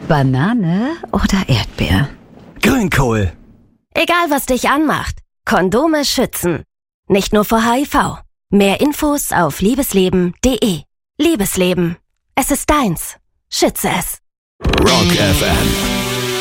Banane oder Erdbeer? Grünkohl. Egal, was dich anmacht, Kondome schützen. Nicht nur vor HIV. Mehr Infos auf liebesleben.de. Liebesleben. Es ist deins. Schütze es. Rock FM.